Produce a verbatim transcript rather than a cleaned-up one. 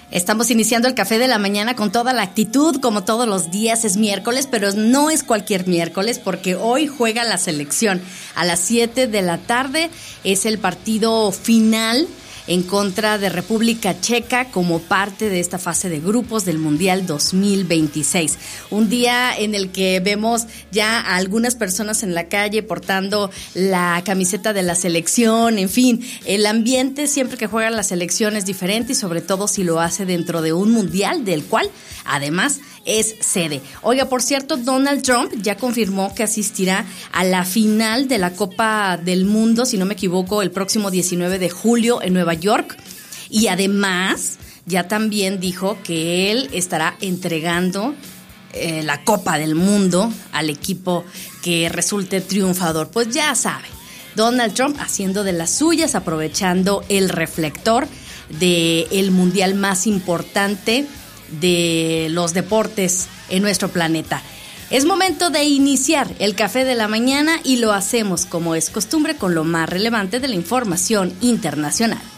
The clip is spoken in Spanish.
Estamos iniciando el Café de la Mañana con toda la actitud, como todos los días. Es miércoles, pero no es cualquier miércoles, porque hoy juega la selección. A las siete de la tarde es el partido final en contra de República Checa como parte de esta fase de grupos del Mundial dos mil veintiséis. Un día en el que vemos ya a algunas personas en la calle portando la camiseta de la selección. En fin, el ambiente siempre que juega la selección es diferente, y sobre todo si lo hace dentro de un Mundial del cual además es sede. Oiga, por cierto, Donald Trump ya confirmó que asistirá a la final de la Copa del Mundo, si no me equivoco, el próximo diecinueve de julio en Nueva York. Y además, ya también dijo que él estará entregando eh, la Copa del Mundo al equipo que resulte triunfador. Pues ya sabe, Donald Trump haciendo de las suyas, aprovechando el reflector del mundial más importante de los deportes en nuestro planeta. Es momento de iniciar el Café de la Mañana, y lo hacemos como es costumbre con lo más relevante de la información internacional.